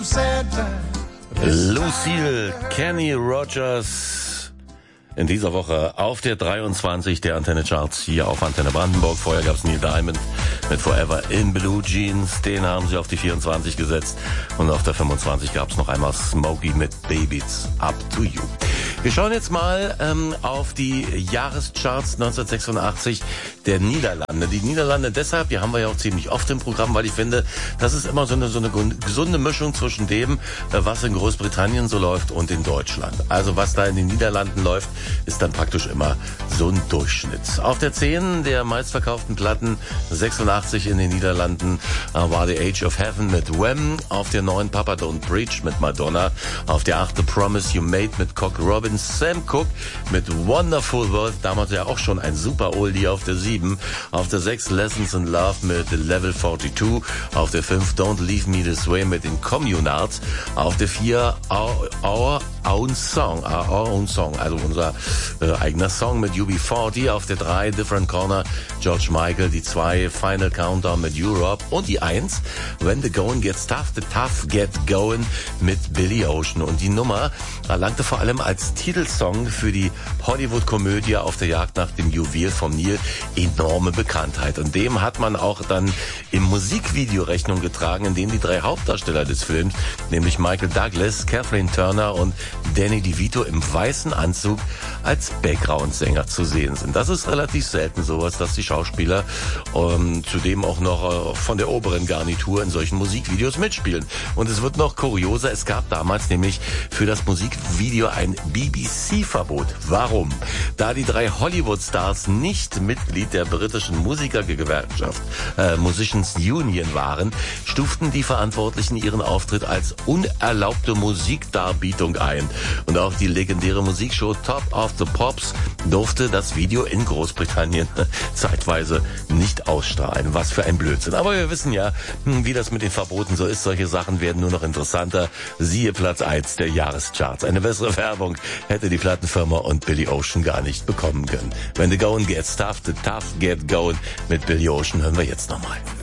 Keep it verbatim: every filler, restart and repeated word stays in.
Lucille, Kenny Rogers in dieser Woche auf der dreiundzwanzig der Antenne Charts hier auf Antenne Brandenburg. Vorher gab's Neil Diamond mit Forever in Blue Jeans, den haben sie auf die vierundzwanzig gesetzt, und auf der fünfundzwanzig gab's noch einmal Smokey mit Baby's Up to You. Wir schauen jetzt mal ähm, auf die Jahrescharts neunzehnhundertsechsundachtzig der Niederlande. Die Niederlande deshalb, die haben wir ja auch ziemlich oft im Programm, weil ich finde, das ist immer so eine, so eine gesunde Mischung zwischen dem, was in Großbritannien so läuft, und in Deutschland. Also was da in den Niederlanden läuft, ist dann praktisch immer so ein Durchschnitt. Auf der zehn der meistverkauften Platten sechsundachtzig in den Niederlanden äh, war The Age of Heaven mit Wham. Auf der neun Papa Don't Preach mit Madonna. Auf der acht The Promise You Made mit Cock Robin. Sam Cooke mit Wonderful World, damals ja auch schon ein super Oldie. Auf der sieben. Auf der sechs Lessons in Love mit Level zweiundvierzig. Auf der fünf Don't Leave Me This Way mit den Communards. Auf der vier Our, Our Own Song, Our Own Song, also unser äh, eigener Song mit U B vierzig. Auf der drei Different Corner George Michael. Die zwei Final Countdown mit Europe. Und die eins When the Going Gets Tough, the Tough Get Going mit Billy Ocean. Und die Nummer erlangte vor allem als Titelsong für die Hollywood-Komödie Auf der Jagd nach dem Juwel vom Nil enorme Bekanntheit. Und dem hat man auch dann im Musikvideo Rechnung getragen, in dem die drei Hauptdarsteller des Films, nämlich Michael Douglas, Kathleen Turner und Danny DeVito, im weißen Anzug als Background-Sänger zu sehen sind. Das ist relativ selten sowas, dass die Schauspieler ähm, zudem auch noch äh, von der oberen Garnitur in solchen Musikvideos mitspielen. Und es wird noch kurioser, es gab damals nämlich für das Musikvideo ein B B C-Verbot. Warum? Da die drei Hollywood-Stars nicht Mitglied der britischen Musikergewerkschaft äh, Musicians Union waren, stuften die Verantwortlichen ihren Auftritt als unerlaubte Musikdarbietung ein. Und auch die legendäre Musikshow Top of the Pops durfte das Video in Großbritannien zeitweise nicht ausstrahlen. Was für ein Blödsinn. Aber wir wissen ja, wie das mit den Verboten so ist. Solche Sachen werden nur noch interessanter. Siehe Platz eins der Jahrescharts. Eine bessere Werbung hätte die Plattenfirma und Billy Ocean gar nicht bekommen können. When the going gets tough, the tough get going mit Billy Ocean hören wir jetzt nochmal.